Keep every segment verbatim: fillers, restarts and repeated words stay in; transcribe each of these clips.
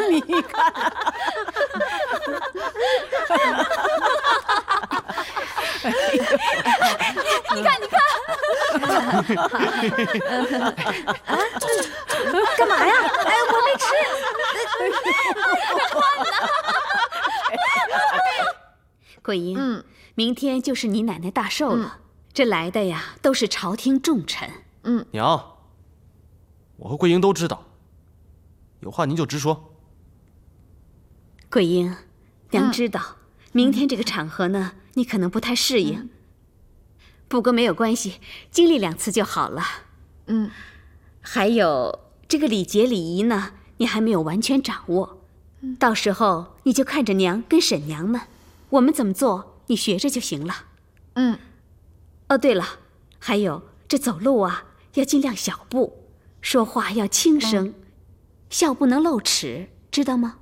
你看， 你看，你看， 啊，干嘛呀？哎，我没吃。 桂英， 嗯， 明天就是你奶奶大寿了，嗯、这来的呀都是朝廷重臣。 嗯， 娘，我和桂英都知道，有话您就直说。 桂英，娘知道，嗯、明天这个场合呢，你可能不太适应。嗯、不过没有关系，经历两次就好了。 嗯， 还有这个礼节礼仪呢，你还没有完全掌握，嗯、到时候你就看着娘跟婶娘们，我们怎么做，你学着就行了。 嗯。 哦，对了，还有这走路啊，要尽量小步，说话要轻声，嗯、笑不能露齿，知道吗？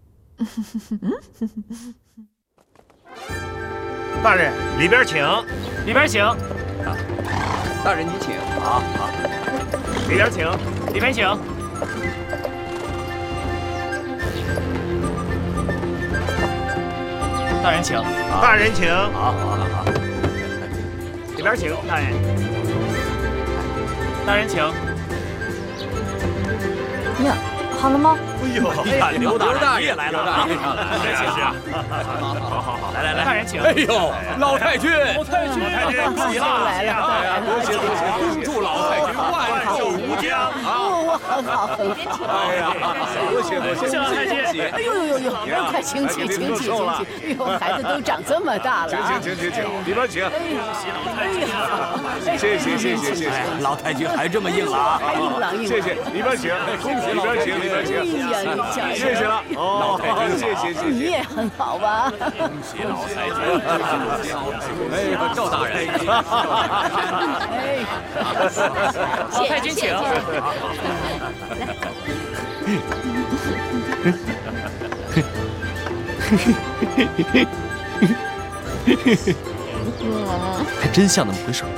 大人，里边请， 里边请。 大人，你请。 好好，里边请，里边请。大人请， 大人请。 好，好，好，好。里边请，大人。大人请。 呀，好了吗？ 哎呦， 哎呀，刘大人也来了啊！ 是是是， 好好好，来来来，大人请。 哎呦，老太君， 老太君， 恭喜来了！ 哎呀，多谢多谢，恭祝老太君万寿无疆啊！ 我很好很好。 哎呀，多谢多谢， 谢老太君。 哎呦呦呦呦，快请起请起请起！哎呦，孩子都长这么大了。 请请请请请，里边请。 恭喜老太君！ 谢谢谢谢谢谢， 老太君还这么硬朗， 还硬朗硬朗。 谢谢，里边请，恭喜里边请里边请。谢谢了，老太君，谢谢谢谢。 你也很好吧？ 恭喜老太君！ 哎呀，赵大人， 哎， 老太君请。 还真像那么回事。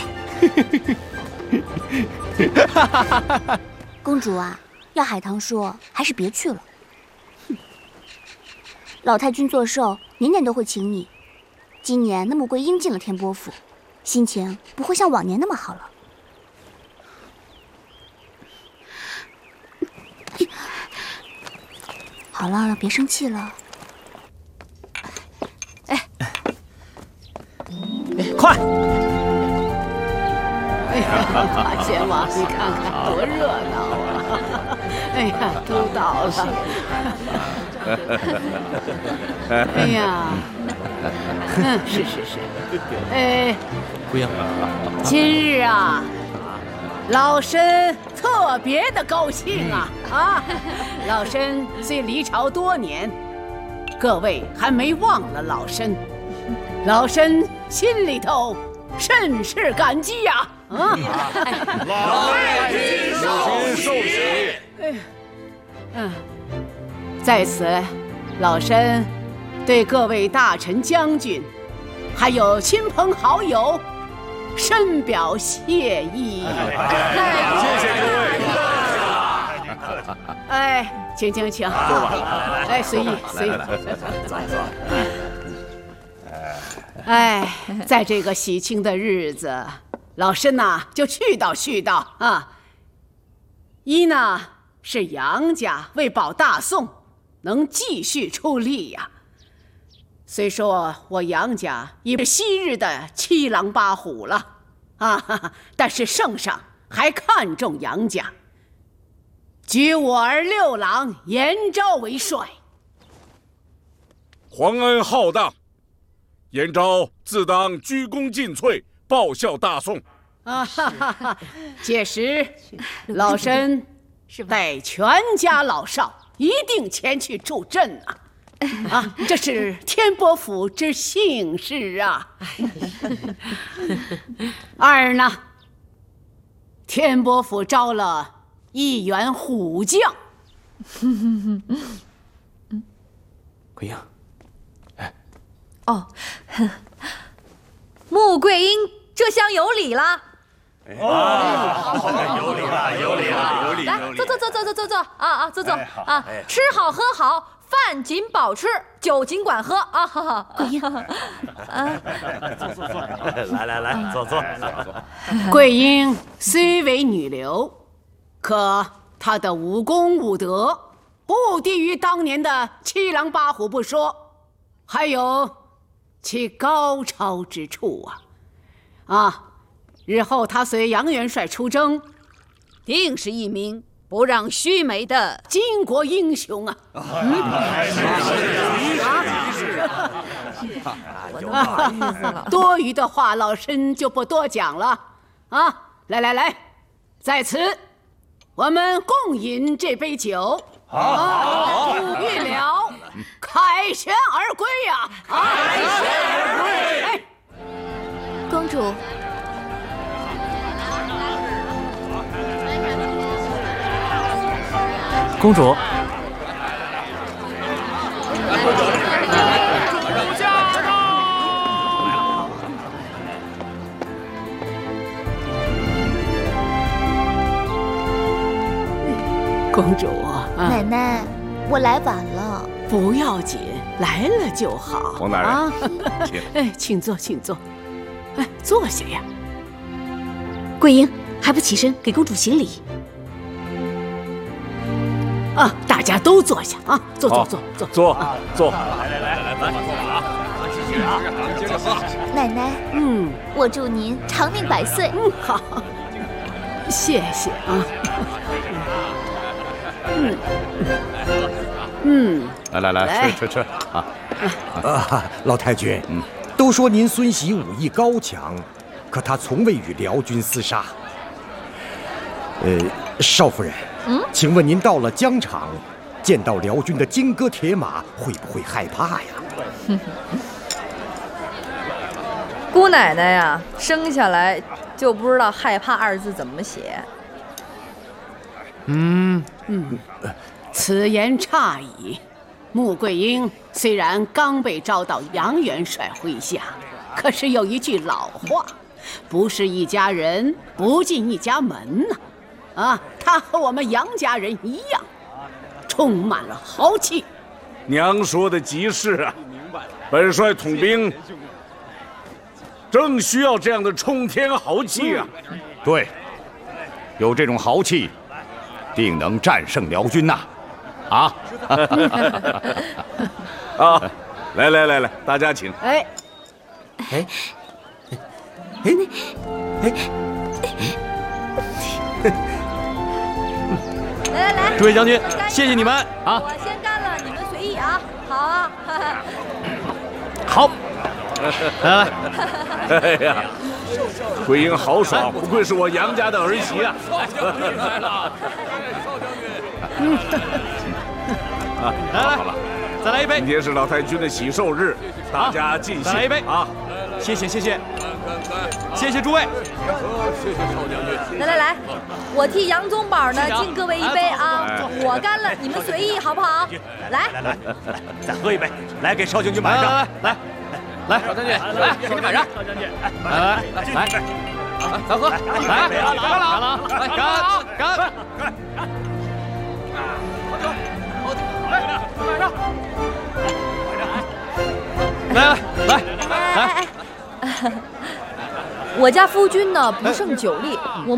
公主啊，要海棠说，还是别去了。哼，老太君做寿，年年都会请你。今年那穆桂英进了天波府，心情不会像往年那么好了。好了，别生气了。 哎， 快！ 哎呀，八贤王，你看看多热闹啊！哎呀，都到了。哎呀，嗯，是是是。哎， 桂英， 今日啊，老身特别的高兴啊啊！老身虽离朝多年，各位还没忘了老身，老身心里头甚是感激呀！啊， 老太君寿寿喜。 嗯，在此，老身对各位大臣将军，还有亲朋好友，深表谢意。 谢谢各位。 哎，请请请，哎，随意随意。 走走。 哎，在这个喜庆的日子，老身呐就絮叨絮叨啊。一呢是杨家为保大宋，能继续出力呀。虽说我杨家已是昔日的七狼八虎了啊，哈哈，但是圣上还看重杨家，举我儿六郎严昭为帅。 皇恩浩荡，严昭自当鞠躬尽瘁，报效大宋。 啊哈哈哈！届时，老身带全家老少一定前去助阵啊！啊，这是天波府之幸事啊！二呢，天波府招了一员虎将。 桂英， 哎，哦，穆桂英这厢有礼了。 哦，有理了，有理了，有理。 来，坐坐坐坐坐坐坐啊啊，坐坐啊，吃好喝好，饭尽饱吃，酒尽管喝啊！哈哈， 桂英， 啊， 坐坐坐，来来来，坐坐。 桂英虽为女流，可她的武功武德不低于当年的七狼八虎不说，还有其高超之处啊！啊！日后他随杨元帅出征，定是一名不让须眉的巾帼英雄啊！多余的话，老身就不多讲了啊！来来来，在此我们共饮这杯酒，好，预了，凯旋而归呀！凯旋而归！哎， 公主。 公主， 公主啊， 奶奶，我来晚了。 不要紧，来了就好。 王大人， 啊， 请。 哎，请坐，请坐。哎，坐下呀。 桂英还不起身给公主行礼？ 啊，大家都坐下啊，坐坐坐坐坐坐。 来来来来，坐啊！继续啊，接着喝。 奶奶， 嗯我祝您长命百岁。 嗯，好，谢谢啊。嗯嗯， 来来来， 来吃吃吃啊！ 啊，老太君，嗯，都说您孙媳武艺高强，可她从未与辽军厮杀。呃，少夫人，嗯，请问您到了疆场，见到辽军的金戈铁马，会不会害怕呀？ 姑奶奶呀，生下来就不知道害怕二字怎么写。 嗯嗯，此言差矣。穆桂英虽然刚被招到杨元帅麾下，可是有一句老话，不是一家人不进一家门呐。啊，她和我们杨家人一样，充满了豪气。 娘说的极是啊，本帅统兵正需要这样的冲天豪气啊！ 对，有这种豪气，定能战胜辽军呐！啊！ 啊，来来来来，大家请。 哎， 哎，哎，哎， 来来来， 诸位将军，谢谢你们啊！ 我先干了，你们随意啊。好啊。 好，来来来。 哎呀，桂英豪爽，不愧是我杨家的儿媳啊！ 来了，少将军。 啊， 来来， 好了， 再来一杯。 今天是老太君的喜寿日，大家尽兴。 再来一杯啊！ 谢谢谢谢，谢谢诸位。 谢谢少将军。 来来来，我替杨宗保呢敬各位一杯啊！我干了，你们随意好不好？来来来来，再喝一杯，来给少将军来满上。 来来来，少将军，来给你满上。 少将军， 来来来，咱喝，来干了，来干干干。来来来来， 我家夫君呢不胜酒力，我